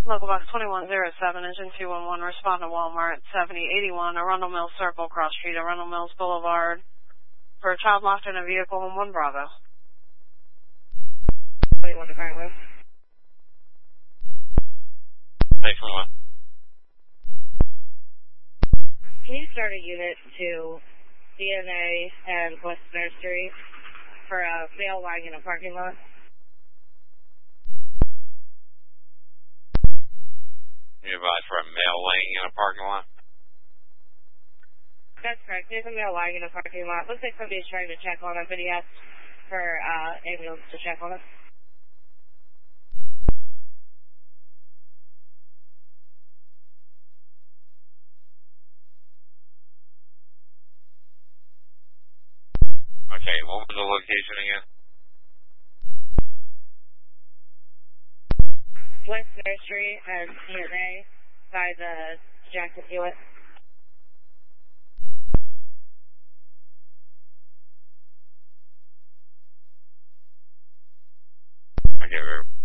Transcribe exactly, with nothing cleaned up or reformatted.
Local box twenty-one oh seven, engine two one one, respond to Walmart, seventy eighty-one, Arundel Mills Circle, Cross Street, Arundel Mills Boulevard, for a child locked in a vehicle in one Bravo. twenty-one to current move. Hey, twenty-one. Can you start a unit to D N A and West Nursery for a male lying in a parking lot? You advise for a male laying in a parking lot? That's correct. There's a male lying in a parking lot. Looks like somebody's trying to check on him, but he asked for uh, ambulance to check on him. Okay, what was the location again? West Nursery and D N A by the Jackson Hewitt. Okay, very